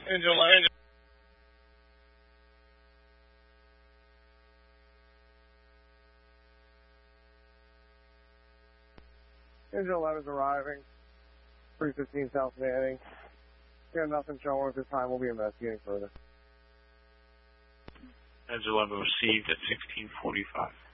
Engine 11. Engine 11 is arriving. 315 South Manning. We have nothing showing at this time. We'll be investigating further. Engine 11 received at 16:45.